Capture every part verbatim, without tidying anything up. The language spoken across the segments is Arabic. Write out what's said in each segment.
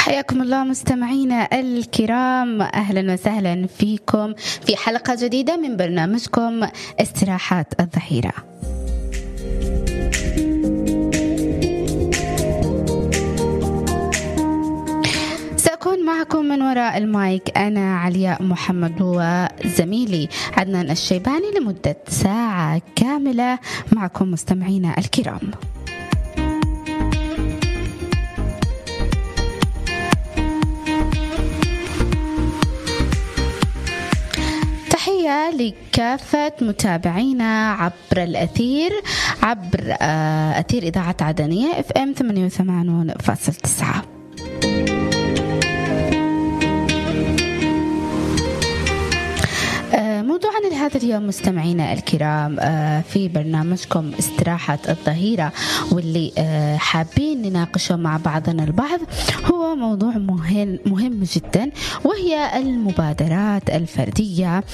حياكم الله مستمعينا الكرام، أهلا وسهلا فيكم في حلقة جديدة من برنامجكم استراحات الظهيرة. سأكون معكم من وراء المايك أنا علياء محمد وزميلي عدنان الشيباني لمدة ساعة كاملة معكم مستمعينا الكرام. لكافة متابعينا عبر الأثير عبر أثير إذاعة عدنية اف ام ثمانية وثمانين فاصلة تسعة. موضوعنا لهذا اليوم مستمعينا الكرام في برنامجكم استراحة الظهيرة، واللي حابين نناقشه مع بعضنا البعض هو موضوع مهم مهم جدا، وهي المبادرات الفردية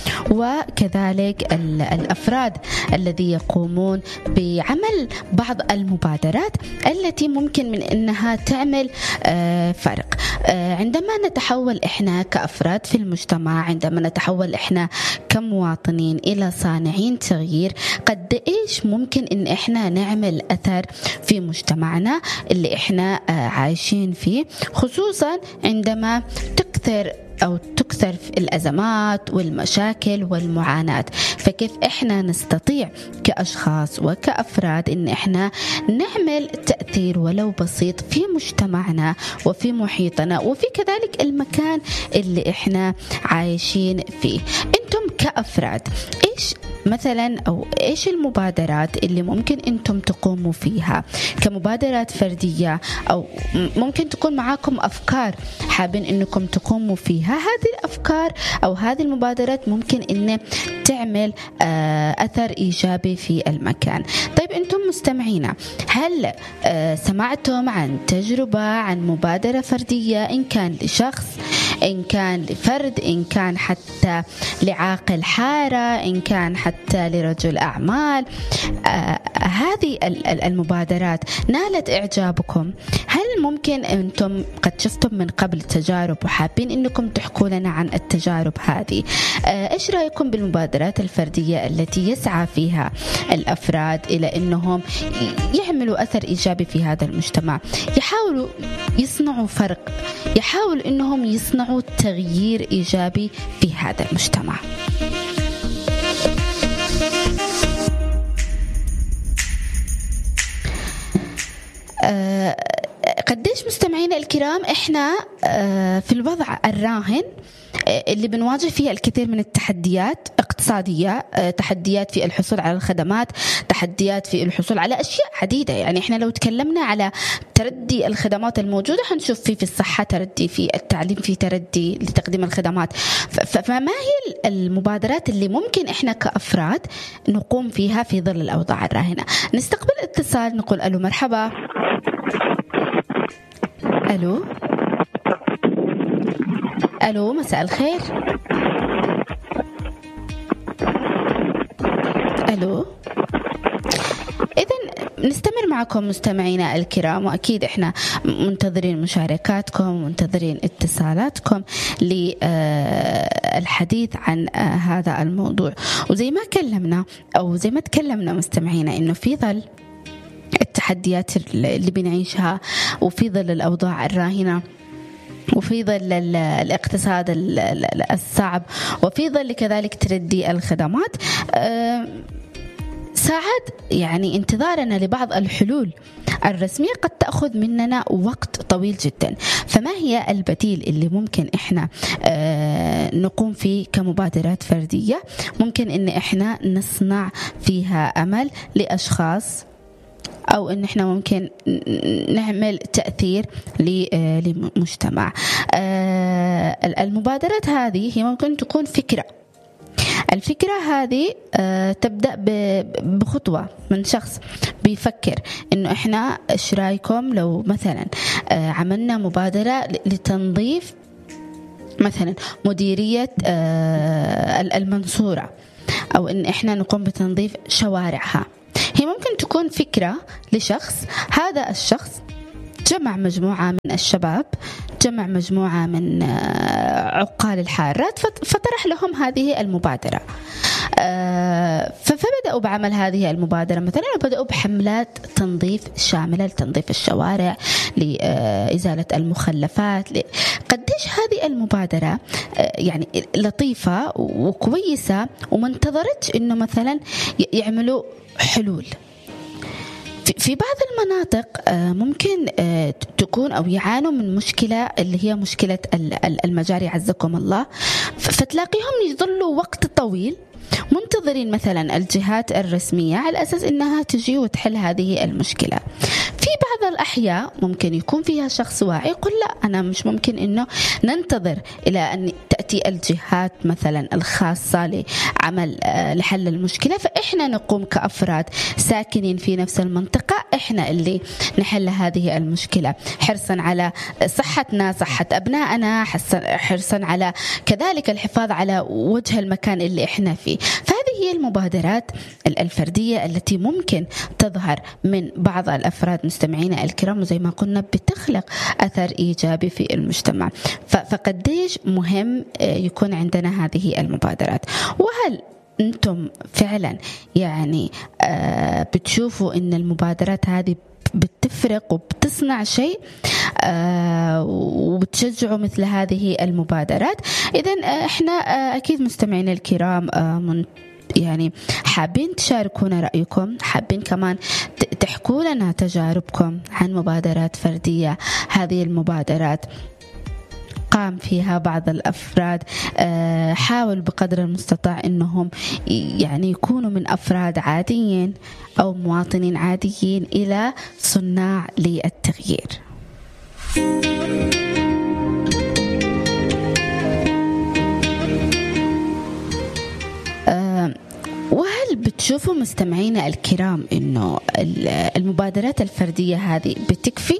وكذلك الأفراد الذي يقومون بعمل بعض المبادرات التي ممكن من أنها تعمل فرق. عندما نتحول إحنا كأفراد في المجتمع، عندما نتحول إحنا كمواطنين إلى صانعين تغيير، قد إيش ممكن إن إحنا نعمل أثر في مجتمعنا اللي إحنا عايشين فيه، خصوصا عندما تكثر أو تكثر في الأزمات والمشاكل والمعاناة. فكيف إحنا نستطيع كأشخاص وكأفراد إن إحنا نعمل تأثير ولو بسيط في مجتمعنا وفي محيطنا وفي كذلك المكان اللي إحنا عايشين فيه. أنتم كأفراد إيش مثلا أو إيش المبادرات اللي ممكن أنتم تقوموا فيها كمبادرات فردية، أو ممكن تكون معاكم أفكار حابين أنكم تقوموا فيها؟ هذه الأفكار أو هذه المبادرات ممكن أن تعمل أثر إيجابي في المكان. طيب أنتم مستمعينا، هل سمعتم عن تجربة عن مبادرة فردية، إن كان لشخص، إن كان لفرد، إن كان حتى لعاقل حارة، إن كان حتى لرجل أعمال؟ آه هذه المبادرات نالت إعجابكم؟ هل ممكن أنتم قد شفتم من قبل تجارب وحابين أنكم تحكوا لنا عن التجارب هذه؟ آه إيش رأيكم بالمبادرات الفردية التي يسعى فيها الأفراد إلى أنهم يعملوا أثر إيجابي في هذا المجتمع، يحاولوا يصنعوا فرق، يحاولوا أنهم يصنعوا تغيير إيجابي في هذا المجتمع؟ أه قديش مستمعينا الكرام إحنا أه في الوضع الراهن اللي بنواجه فيها الكثير من التحديات اقتصادية، تحديات في الحصول على الخدمات، تحديات في الحصول على أشياء عديدة. يعني إحنا لو تكلمنا على تردي الخدمات الموجودة حنشوف في في الصحة تردي، في التعليم في تردي لتقديم الخدمات. فما هي المبادرات اللي ممكن إحنا كأفراد نقوم فيها في ظل الأوضاع الراهنة؟ نستقبل اتصال، نقول ألو مرحبا. ألو ألو مساء الخير. ألو إذن نستمر معكم مستمعينا الكرام، وأكيد إحنا منتظرين مشاركاتكم ومنتظرين اتصالاتكم للحديث عن هذا الموضوع. وزي ما كلمنا أو زي ما تكلمنا مستمعينا إنه في ظل التحديات اللي بنعيشها، وفي ظل الأوضاع الراهنة، وفي ظل الاقتصاد الصعب، وفي ظل كذلك تردي الخدمات، ساعات يعني انتظارنا لبعض الحلول الرسمية قد تأخذ مننا وقت طويل جدا. فما هي البديل اللي ممكن إحنا نقوم فيه كمبادرات فردية، ممكن إن إحنا نصنع فيها أمل لأشخاص، أو إن إحنا ممكن نعمل تأثير لمجتمع؟ المبادرات هذه هي ممكن تكون فكرة. الفكرة هذه تبدأ بخطوة من شخص بيفكر إنه إحنا إيش رأيكم لو مثلا عملنا مبادرة لتنظيف مثلا مديرية المنصورة، أو إن إحنا نقوم بتنظيف شوارعها. هي ممكن تكون فكرة لشخص، هذا الشخص جمع مجموعة من الشباب جمع مجموعة من عقال الحارات فطرح لهم هذه المبادرة. فبدأوا بعمل هذه المبادرة مثلا، بدأوا بحملات تنظيف شاملة لتنظيف الشوارع، لإزالة المخلفات. قديش هذه المبادرة يعني لطيفة وكويسة، وما انتظرتش إنه مثلا يعملوا حلول. في بعض المناطق ممكن تكون أو يعانوا من مشكلة اللي هي مشكلة المجاري عزكم الله، فتلاقيهم يظلوا وقت طويل منتظرين مثلا الجهات الرسمية على أساس إنها تجي وتحل هذه المشكلة. في بعض الأحياء ممكن يكون فيها شخص واعي يقول لا، أنا مش ممكن إنه ننتظر إلى أن تأتي الجهات مثلا الخاصة لعمل لحل المشكلة، فإحنا نقوم كأفراد ساكنين في نفس المنطقة إحنا اللي نحل هذه المشكلة، حرصا على صحتنا، صحة أبنائنا، حرصا على كذلك الحفاظ على وجه المكان اللي إحنا فيه. فهذه هي المبادرات الفردية التي ممكن تظهر من بعض الأفراد مستمعينا الكرام، وزي ما قلنا بتخلق أثر إيجابي في المجتمع. فقديش مهم يكون عندنا هذه المبادرات. وهل أنتم فعلا يعني بتشوفوا إن المبادرات هذه بتفرق وبتصنع شيء آه وبتشجعوا مثل هذه المبادرات؟ إذن آه إحنا آه أكيد مستمعينا الكرام آه من يعني حابين تشاركونا رأيكم، حابين كمان تحكوا لنا تجاربكم عن مبادرات فردية. هذه المبادرات قام فيها بعض الأفراد، حاول بقدر المستطاع أنهم يعني يكونوا من أفراد عاديين أو مواطنين عاديين إلى صناع للتغيير. وهل بتشوفوا مستمعينا الكرام أنه المبادرات الفردية هذه بتكفي؟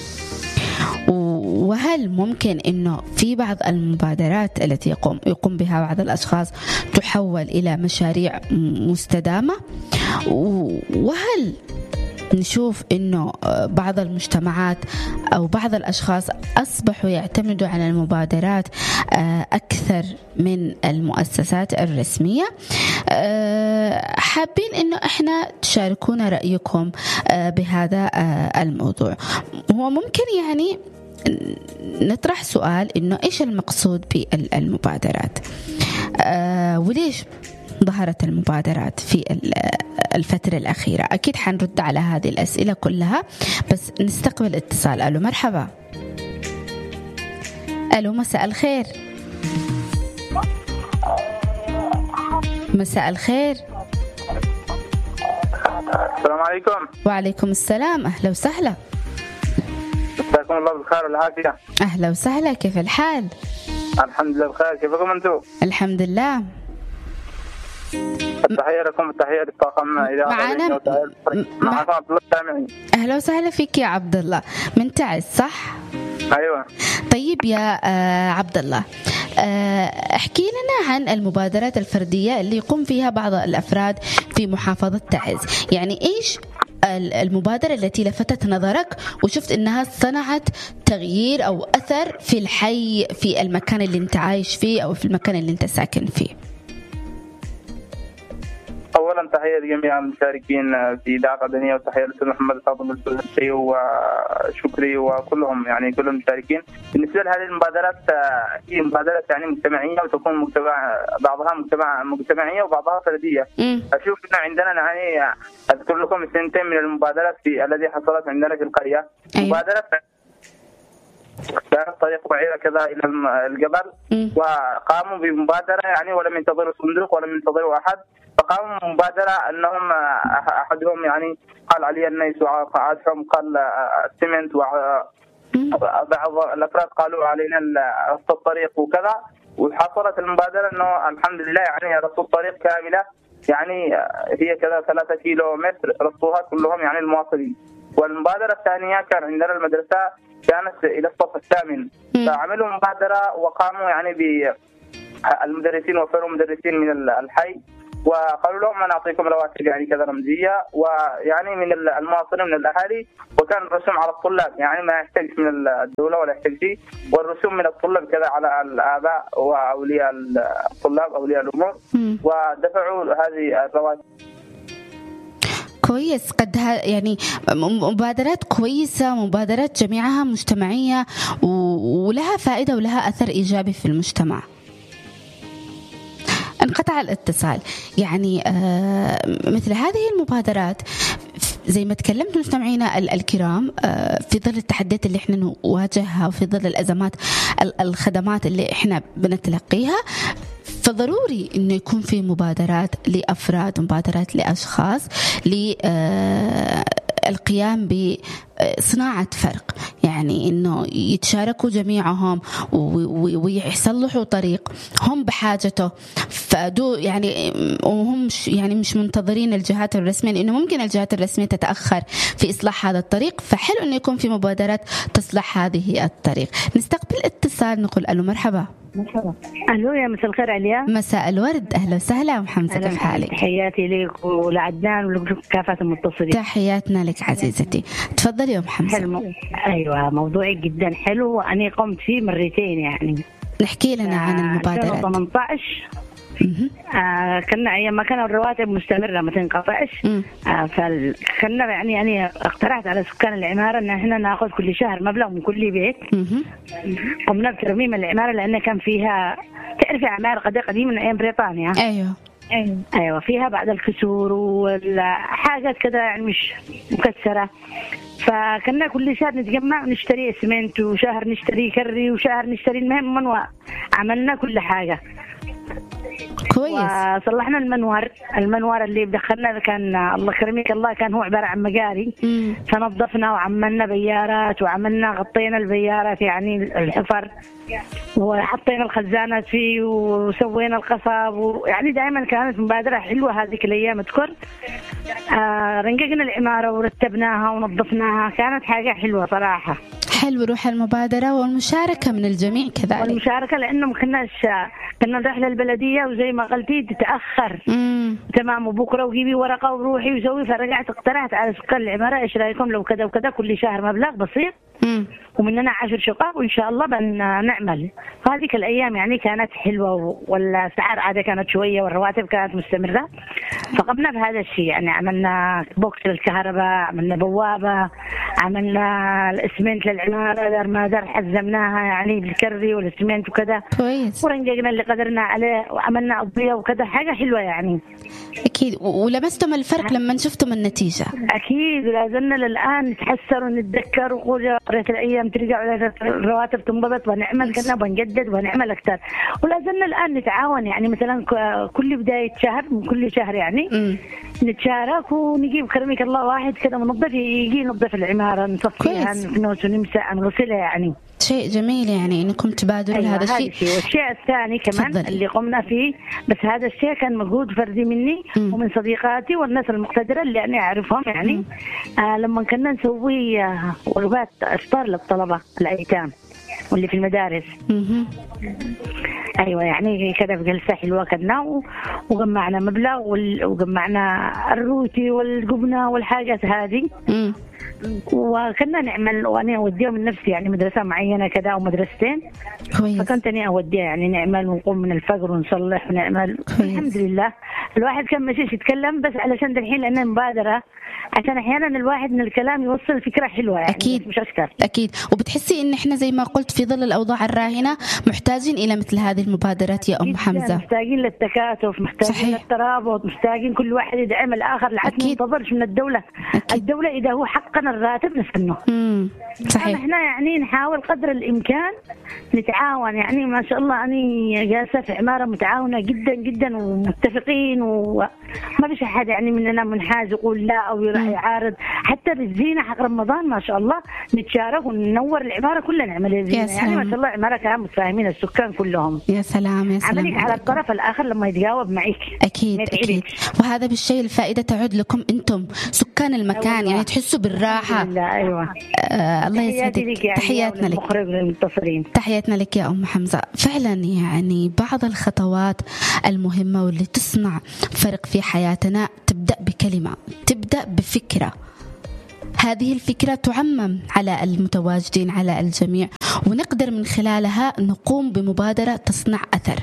وهل ممكن أنه في بعض المبادرات التي يقوم, يقوم بها بعض الأشخاص تحول إلى مشاريع مستدامة؟ وهل نشوف أنه بعض المجتمعات أو بعض الأشخاص أصبحوا يعتمدوا على المبادرات أكثر من المؤسسات الرسمية؟ حابين أنه إحنا تشاركونا رأيكم بهذا الموضوع. هو ممكن يعني نطرح سؤال إنه إيش المقصود بالمبادرات، وليش ظهرت المبادرات في الفترة الأخيرة؟ أكيد حنرد على هذه الأسئلة كلها، بس نستقبل اتصال. ألو، مرحبا. ألو، مساء الخير. مساء الخير. السلام عليكم. وعليكم السلام، أهلا وسهلا. مساكم الله بالخير والعافية. أهلا وسهلا، كيف الحال؟ الحمد لله بخير، كيفكم أنتم؟ الحمد لله. التحية لكم، التحية للطاقم معنا معكم عبد الله السامعي. أهلا وسهلا فيك يا عبد الله من تعز، صح؟ أيوة. طيب يا عبد الله، احكي لنا عن المبادرات الفردية اللي يقوم فيها بعض الأفراد في محافظة تعز. يعني إيش المبادرة التي لفتت نظرك وشفت أنها صنعت تغيير أو أثر في الحي، في المكان اللي انت عايش فيه أو في المكان اللي انت ساكن فيه؟ أولا تحية لجميع المشاركين في إذاعة عدنية، وتحية للأستاذ محمد فاضل البلدي وشكري وكلهم يعني كل المشاركين. بالنسبة لهذه المبادرات هي مبادرات يعني مجتمعية، وتكون مجتمع بعضها مجتمع مجتمعية وبعضها فردية. أشوف أن عندنا يعني أذكر لكم سنتين من المبادرات في الذي حصلت عندنا في القرية. أيوة. مبادرة طريق بعيرة كذا إلى الجبل، وقاموا بمبادرة يعني ولم ينتظروا صندوق ولم ينتظروا أحد، فقاموا بمبادرة أنهم أحدهم يعني قال علي النيس وعادهم قال السمنت، وبعض الأفراد قالوا علينا رصد الطريق وكذا. وحصلت المبادرة أنه الحمد لله يعني رصد الطريق كاملة، يعني هي كذا ثلاثة كيلو متر رصوها كلهم يعني المواطنين. والمبادرة الثانية كان عندنا المدرسة كانت إلى الصف الثامن، فعملوا مبادرة وقاموا يعني بالمدرسين وفروا مدرسين من الحي وقالوا لهم نعطيكم رواتب يعني كذا رمزيه، ويعني من المواطنين من الاهالي، وكان الرسوم على الطلاب يعني ما يحتاج من الدوله ولا يحتاج شيء، والرسوم من الطلاب كذا على الاباء واولياء الطلاب اولياء الامور، ودفعوا هذه الرواتب. كويس، قد يعني مبادرات كويسة، مبادرات جميعها مجتمعية ولها فائدة ولها أثر إيجابي في المجتمع. انقطع الاتصال. يعني آه مثل هذه المبادرات زي ما تكلمت مستمعينا الكرام، آه في ظل التحديات اللي احنا نواجهها وفي ظل الأزمات الخدمات اللي احنا بنتلقيها، فضروري إنه يكون في مبادرات لأفراد، مبادرات لأشخاص للقيام بصناعة فرق، يعني إنه يتشاركوا جميعهم ويصلحوا طريق هم بحاجته. فدو يعني وهم مش يعني مش منتظرين الجهات الرسمية، لأنه ممكن الجهات الرسمية تتأخر في إصلاح هذا الطريق، فحلو إنه يكون في مبادرات تصلح هذه الطريق. نستقبل اتصال، نقول ألو مرحبا. مرحبا. الو يا مساء الخير عليا. مساء الورد، اهلا وسهلا محمد، كيف حالك؟ تحياتي لك ولعدنان ولكافة المتصلين. تحياتنا لك عزيزتي، تفضلي يا محمد. حلو. ايوه موضوعي جدا حلو وانا قمت فيه مرتين يعني. نحكي لنا آه عن المبادرة. ألفين وثمانية عشر آه كنا ايام ما كان الرواتب مستمره ما تنقطعش، آه فكنا يعني يعني اقترحت على سكان العماره ان احنا ناخذ كل شهر مبلغ من كل بيت، قمنا بترميم العماره لان كان فيها تعرفي عماره قديمه من ايام بريطانيا. ايوه ايوه ايوه فيها بعض الكسور والحاجات كذا يعني مش مكسره، فكنا كل شهر نتجمع ونشتري اسمنت، وشهر نشتري كري، وشهر نشتري المهم منوع. عملنا كل حاجه كويس، وصلحنا المنور المنور اللي بدخلنا كان الله يكرمك الله كان هو عباره عن مجاري، فنظفنا وعملنا بيارات وعملنا غطينا البيارات يعني الحفر، وحطينا الخزانات فيه وسوينا القصب، ويعني دائما كانت مبادره حلوه هذيك الايام اذكر. آه رنققنا العماره ورتبناها ونظفناها، كانت حاجه حلوه صراحه. حلو روح المبادرة والمشاركة من الجميع كذلك. والمشاركة لأنه ما كناش كنا نروح للبلدية وزي ما قلتي تتأخر. مم. تمام، وبكرة وجيبي ورقة وروحي وسوي، فرجعت اقترحت على سكان العمارة إيش رأيكم لو كذا وكذا كل شهر مبلغ بسيط. مم. ومننا عشر شقق وإن شاء الله بنعمل. هذيك الأيام يعني كانت حلوة والسعر عادة كانت شوية والرواتب كانت مستمرة، فقمنا بهذا الشيء يعني عملنا بوكس للكهرباء، عملنا بوابة، عملنا الإسمنت للعمارة دار ما دار حزمناها يعني بالكري والإسمنت وكذا كويس، ورنجقنا اللي قدرنا عليه وعملنا أضوية وكذا، حاجة حلوة يعني. أكيد. ولمستم الفرق لما شفتم النتيجة؟ أكيد، ولازلنا للآن نتحسر ونتذكر ونقول ريت الأيام ترجع الرواتب تنضبط ونعمل كنا بنجدد ونعمل أكثر، ولازلنا الآن نتعاون يعني مثلا كل بداية شهر من كل شهر يعني م. نتشارك ونجيب كرمك الله واحد كذا منظف يجي ينظف العمارة، نصفيها نكنس ونمسح نغسلها يعني. شيء جميل يعني انكم تبادروا أيوة هذا الشيء. والشيء الثاني كمان فضل. اللي قمنا فيه بس هذا الشيء كان مجهود فردي مني م. ومن صديقاتي والناس المقتدرة اللي أنا أعرفهم يعني. آه لما كنا نسوي آه وجبات إفطار للطلبة الأيتام واللي في المدارس. م- ايوه يعني كذا بجلسه حلوه كنا وجمعنا مبلغ وجمعنا الروتي والجبنه والحاجات هذه، وكنا نعمل وانا اوديها من نفسي يعني مدرسه معينه كذا او مدرستين كويس. فكنت انا اوديها يعني نعمل ونقوم من الفجر ونصلح ونعمل كويس. الحمد لله الواحد كان ماشي يتكلم بس علشان الحين لانها مبادره عشان احيانا الواحد من الكلام يوصل فكره حلوه يعني اكيد مش اشكال. اكيد. وبتحسي ان احنا زي ما قلت في ظل الاوضاع الراهنه محتاجين الى مثل هذه المبادرات يا ام حمزه، محتاجين للتكاتف، محتاجين صحيح. للترابط، محتاجين كل واحد يدعم الاخر لحد ما ننتظرش من الدوله. أكيد. الدوله اذا هو حقنا الراتب نستنه. امم صحيح. احنا يعني نحاول قدر الامكان نتعاون يعني ما شاء الله اني جالسه في عماره متعاونه جدا جدا ومتفقين وما فيش احد يعني مننا منحاز يقول لا او يروح يعارض، حتى بالزينه حق رمضان ما شاء الله نتشارك وننور العماره كلها نعمل زينه يعني ما شاء الله العماره كانوا متفاهمين السكان كلهم. يا سلام يا سلام. عملك على الطرف الاخر لما يتجاوب معك. اكيد اكيد. وهذا بالشيء الفائده تعود لكم انتم سكان المكان. أيوة. يعني تحسوا بالراحه صراحة أيوة. آه الله يسعدك. تحياتنا لك تحياتنا لك يا أم حمزة. فعلا يعني بعض الخطوات المهمة واللي تصنع فرق في حياتنا تبدأ بكلمة، تبدأ بفكرة، هذه الفكرة تعمم على المتواجدين، على الجميع، ونقدر من خلالها نقوم بمبادرة تصنع أثر.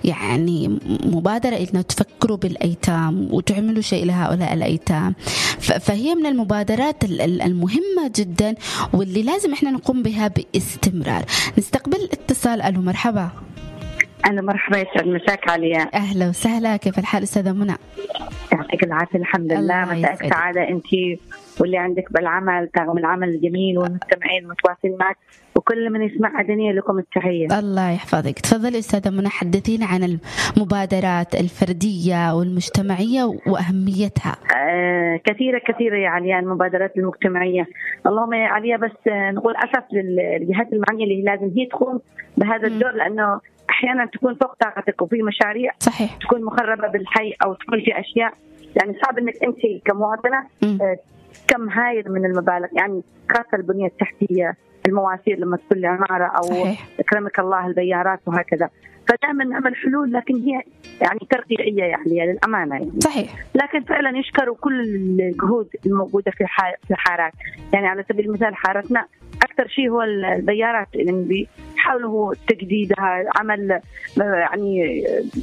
يعني مبادرة إنه تفكروا بالأيتام وتعملوا شيء لهؤلاء الأيتام، فهي من المبادرات المهمة جدا واللي لازم إحنا نقوم بها باستمرار. نستقبل اتصال. ألو مرحبا. أهلا مرحبا، يسعد مساك عليا. أهلا وسهلا، كيف الحال أستاذة منى؟ يعطيك العافية. الحمد لله. مساك سعادة أنت واللي عندك بالعمل، طاقم العمل الجميل والمستمعين المتواصلين معك وكل من يسمع عدنية لكم التحية. الله يحفظك. تفضلي أستاذة منى، حدثينا عن المبادرات الفردية والمجتمعية وأهميتها. آه كثيرة كثيرة يا عليا المبادرات المجتمعية. اللهم يا عليا بس نقول أسف للجهات المعنية اللي لازم هي تقوم بهذا الدور، لأنه أحيانا تكون فوق طاقتك وفي مشاريع صحيح تكون مخربة بالحي أو تكون في أشياء يعني صعب إنك أنت كمواطنة آه كم هايل من المبالغ، يعني خاصة البنية التحتية، المواسير لما تكون لعمارة أو صحيح. أكرمك الله البيارات وهكذا. فدائما نعمل حلول لكن هي يعني ترقيعية يعني للأمانة يعني. صحيح. لكن فعلا يشكروا كل الجهود الموجودة في في الحارات. يعني على سبيل المثال حارتنا أكثر شيء هو البيارات، يعني بيحاولوا تجديدها، عمل يعني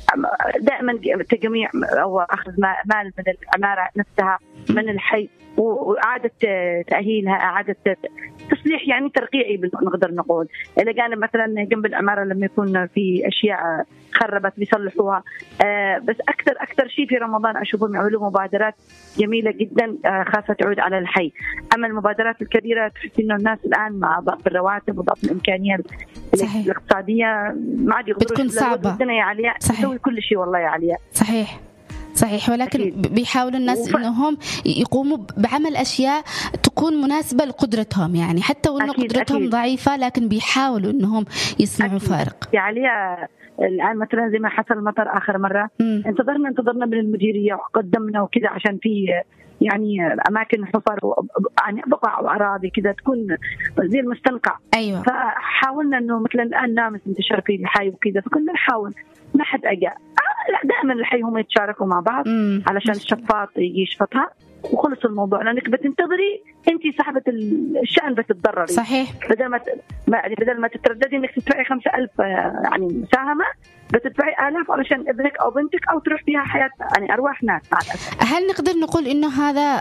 دائما تجميع أو أخذ مال من العمارة نفسها من الحي وإعادة تأهيلها، إعادة تصليح، يعني ترقيعي نقدر نقول. إلى جانب مثلا جنب العمارة لما يكون في أشياء خربت بيصلحوها. آه بس أكثر أكثر شيء في رمضان أشوفهم يعملوا مبادرات جميلة جدا آه خاصة تعود على الحي. أما المبادرات الكبيرة تحس إنه الناس الآن مع ضعف الرواتب وضعف الإمكانية صحيح. الاقتصادية ما عاد يقدروا بتكون صعبة يا عليا يسوي كل شيء والله يا عليا. صحيح صحيح. ولكن أكيد. بيحاولوا الناس وف... إنهم يقوموا بعمل أشياء تكون مناسبة لقدرتهم، يعني حتى وإنه قدرتهم أكيد. ضعيفة لكن بيحاولوا إنهم يصنعوا أكيد. فارق. يعني الآن مثلا زي ما حصل المطر آخر مرة م. انتظرنا انتظرنا من المديرية وقدمنا وكذا عشان في يعني أماكن حفر يعني بقع وأراضي كذا تكون زي المستنقع. أيوة. فحاولنا إنه مثلا الآن نامس انتشر في الحي وكذا، فكنا نحاول ما حد أجا. لا دائما الحي هم يتشاركوا مع بعض مم. علشان الشفاط يجي يشفطها وخلص الموضوع، لأنك بتنتظري أنت صاحبة الشأن بتتضرري. صحيح. بدل ما يعني بدل ما تترددي إنك تدفعي خمسة ألف يعني مساهمة بتدفعي آلاف علشان ابنك أو بنتك أو تروح فيها حياة يعني أرواح ناس. هل نقدر نقول إنه هذا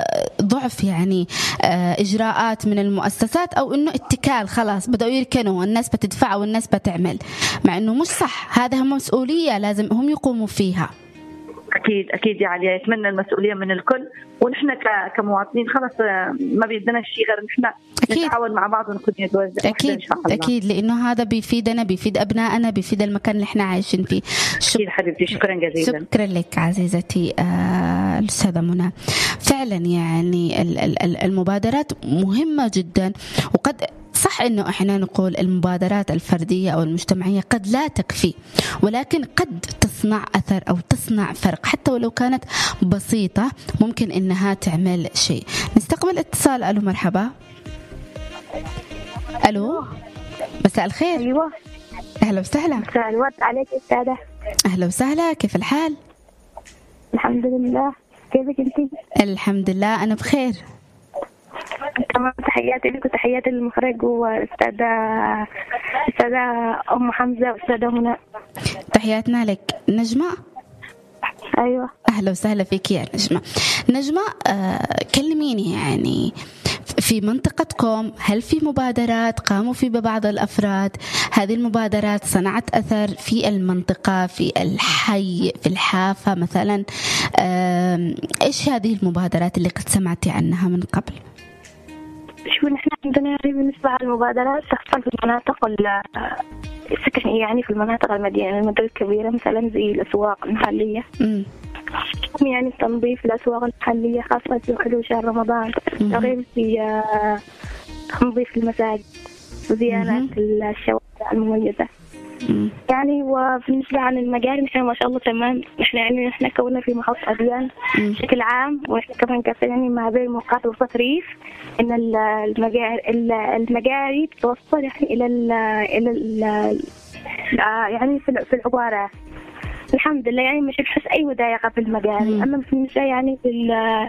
ضعف يعني إجراءات من المؤسسات أو إنه اتكال خلاص بدأوا يركنوا والناس بتدفع والناس بتعمل، مع إنه مش صح؟ هذا هم مسؤولية لازم هم يقوموا فيها. أكيد أكيد يعني يتمنى المسؤولية من الكل، ونحن كمواطنين خلاص ما بيدنا شيء غير نحن نتعاون مع بعض ونكون يد ويد. أكيد أكيد لأنه هذا بيفيدنا، بيفيد أبنائنا، بيفيد المكان اللي إحنا عايشين فيه. أكيد حبيبتي، شكرا جزيلا. شكرا لك عزيزتي آه الأستاذة منى. فعلا يعني المبادرات مهمة جدا، وقد صح إنه إحنا نقول المبادرات الفردية أو المجتمعية قد لا تكفي، ولكن قد تصنع أثر أو تصنع فرق حتى ولو كانت بسيطة، ممكن إنها تعمل شيء. نستقبل اتصال. ألو مرحبا. ألو مساء الخير. أيوة أهلا وسهلا. مساء الورد عليك أستاذة. أهلا وسهلا، كيف الحال؟ الحمد لله، كيفك أنتي؟ الحمد لله أنا بخير. تمام، تحياتي لك وتحياتي للمخرج وأستاذة أستاذة أم حمزة وأستاذة منى. تحياتنا لك. نجمة. أيوة أهلا وسهلا فيك يا نجمة. نجمة آه كلميني، يعني في منطقتكم هل في مبادرات قاموا في ببعض الأفراد؟ هذه المبادرات صنعت أثر في المنطقة، في الحي، في الحافة مثلا؟ آه إيش هذه المبادرات اللي قد سمعتي عنها من قبل؟ شو نحن عندنا بالنسبة للمبادرات تحصل في المناطق السكنية، يعني في المناطق المدينة المدن الكبيرة مثلا زي الأسواق المحلية. م. يعني تنظيف الأسواق المحلية خاصة في حلول شهر رمضان، تغيير في تنظيف المساجد وزيارات الشوارع المميزة. يعني وبالنسبة عن المجاري نحن ما شاء الله تمام. نحن يعني نحن كونا في محافظة أبيان بشكل عام، ونحن كمان كافين يعني مع بين الموقعات والتصريف إن المجاري المجاري توصل يعني إلى ال إلى ال يعني في في العبارة الحمد لله يعني مش بحس أي مضايقة في المجاري. أما بالنسبة يعني في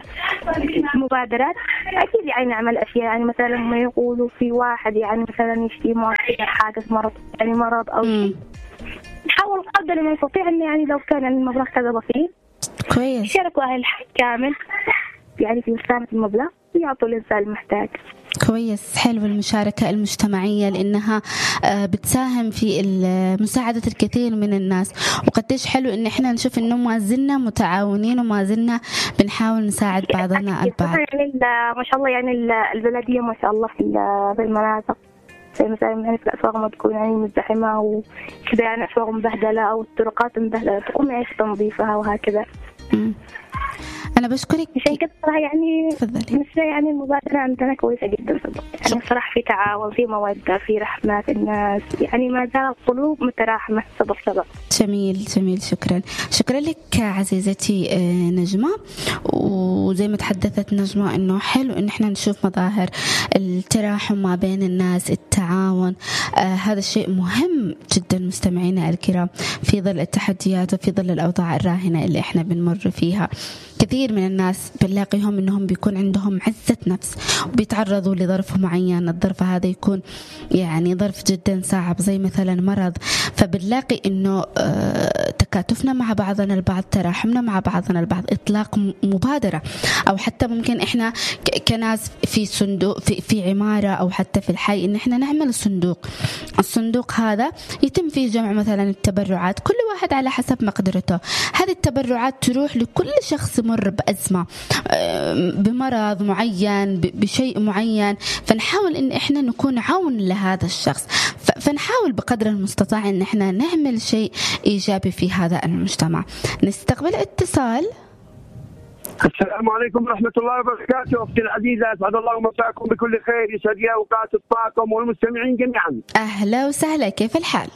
المبادرات أكيد يعني نعمل أشياء، يعني مثلا ما يقولوا في واحد يعني مثلا يشتي معطيه حاجة مرض يعني مرض أو شيء، نحاول قدر ما نستطيع إن يعني لو كان المبلغ كذا بسيط كويس يشاركوا أهل الحي كامل يعني في مساهمة المبلغ ويعطوا الإنسان المحتاج. كويس، حلو المشاركة المجتمعية لأنها بتساهم في مساعدة الكثير من الناس، وقديش حلو إن إحنا نشوف إنه ما زلنا متعاونين وما زلنا بنحاول نساعد بعضنا البعض. يعني ما شاء الله يعني البلدية ما شاء الله في المناطق زي مثلا يعني في الأسواق ما تكون يعني مزدحمة وكذا يعني أسواق مبهدلة أو الطرقات مبهدلة تقوم يعني تنظيفها وهكذا. م. أنا بشكرك عشان كده صراحة يعني تفضلي. يعني المبادرة عندنا كويسة جدا يعني صراحة في تعاون في مودة في رحمة في الناس، يعني ما زال القلوب متراحمة سبب سبب. جميل جميل، شكرا شكرا لك عزيزتي نجمة. وزي ما تحدثت نجمة إنه حلو إن إحنا نشوف مظاهر التراحم ما بين الناس، التعاون، آه هذا الشيء مهم جدا مستمعينا الكرام في ظل التحديات وفي ظل الأوضاع الراهنة اللي إحنا بنمر فيها. كثير من الناس بنلاقيهم إنهم بيكون عندهم عزة نفس وبيتعرضوا لظرف معين، الظرف هذا يكون يعني ظرف جدا صعب زي مثلا مرض، فبنلاقي إنه تكاتفنا مع بعضنا البعض، تراحمنا مع بعضنا البعض، إطلاق مبادرة أو حتى ممكن إحنا كناس في صندوق في, في عمارة أو حتى في الحي إن إحنا نعمل صندوق. الصندوق هذا يتم فيه جمع مثلا التبرعات، كل واحد على حسب مقدرته. هذه التبرعات تروح لكل شخص مر بأزمة، بمرض معين، بشيء معين، فنحاول إن إحنا نكون عون لهذا الشخص، فنحاول بقدر المستطاع إن إحنا نعمل شيء إيجابي في هذا المجتمع. نستقبل اتصال. السلام عليكم ورحمة الله وبركاته. أختي العزيزة أسعد الله مساكم بكل خير، يسعد أوقات الطاقم والمستمعين جميعا. أهلا وسهلا، كيف الحال؟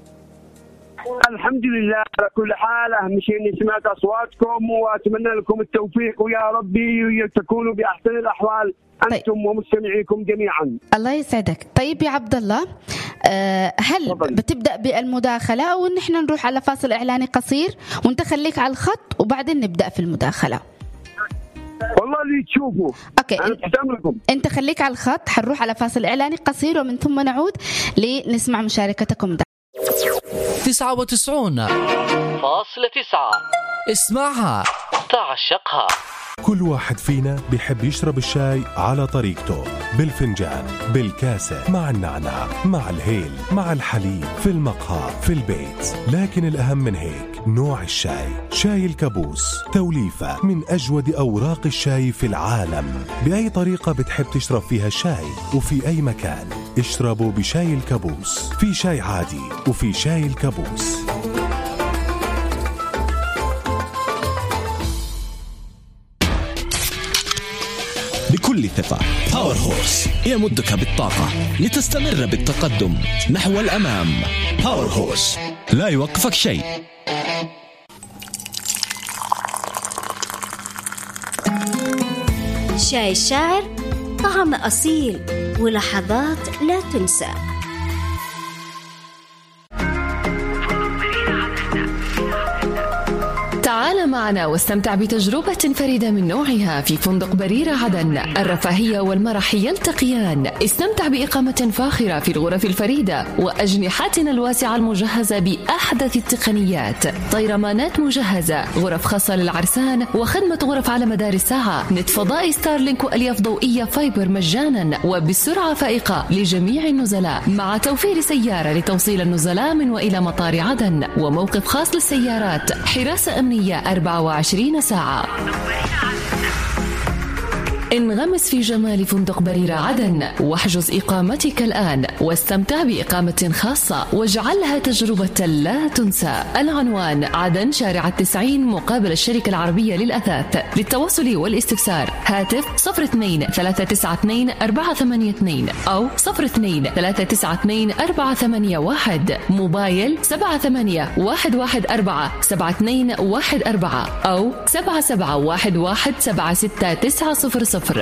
الحمد لله على كل حال. أهم شيء إني سمعت أصواتكم وأتمنى لكم التوفيق ويا ربي تكونوا بأحسن الأحوال أنتم طيب. ومستمعيكم جميعا. الله يسعدك. طيب يا عبد الله، هل طبعا. بتبدأ بالمداخلة أو إن إحنا نروح على فاصل إعلاني قصير وأنت خليك على الخط وبعدين نبدأ في المداخلة؟ والله اللي تشوفوا. أوكي. أنا أنت خليك على الخط، حنروح على فاصل إعلاني قصير ومن ثم نعود لنسمع مشاركتكم. ده تسعة وتسعون فاصلة تسعة، اسمعها تعشقها. كل واحد فينا بيحب يشرب الشاي على طريقته، بالفنجان، بالكاسة، مع النعناع، مع الهيل، مع الحليب، في المقهى، في البيت. لكن الأهم من هيك نوع الشاي. شاي الكابوس توليفة من أجود أوراق الشاي في العالم. بأي طريقة بتحب تشرب فيها الشاي وفي أي مكان اشربوا بشاي الكابوس. في شاي عادي وفي شاي الكابوس. بكل ثقة باور هورس يمدك بالطاقة لتستمر بالتقدم نحو الأمام. باور هورس لا يوقفك شيء. شاي الشاعر، طعم أصيل ولحظات لا تنسى. تعال معنا واستمتع بتجربة فريدة من نوعها في فندق بريرة عدن. الرفاهية والمرح يلتقيان. استمتع بإقامة فاخرة في الغرف الفريدة وأجنحتنا الواسعة المجهزة بأحدث التقنيات، طيرمانات مجهزة، غرف خاصة للعرسان، وخدمة غرف على مدار الساعة، نت فضائي ستارلينك وألياف ضوئية فايبر مجانا وبسرعة فائقة لجميع النزلاء، مع توفير سيارة لتوصيل النزلاء من وإلى مطار عدن، وموقف خاص للسيارات، حراسة أمنية أربعة وعشرين ساعة. انغمس في جمال فندق بريرة عدن واحجز إقامتك الآن واستمتع بإقامة خاصة واجعلها تجربة لا تنسى. العنوان عدن شارع التسعين مقابل الشركة العربية للأثاث. للتواصل والاستفسار هاتف صفر اثنين ثلاثة تسعة اثنين أربعة ثمانية اثنين أو صفر اثنين ثلاثة تسعة اثنين أربعة ثمانية واحد. موبايل سبعة ثمانية واحد واحد أربعة سبعة اثنين واحد أربعة أو سبعة سبعة واحد واحد سبعة ستة تسعة صفر صفر.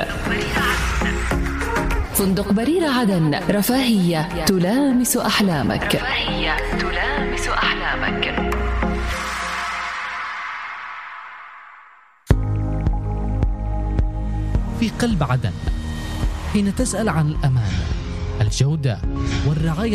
فندق بريرة عدن، رفاهية تلامس أحلامك. رفاهية تلامس أحلامك. في قلب عدن حين تسأل عن الأمان، الجودة والرعاية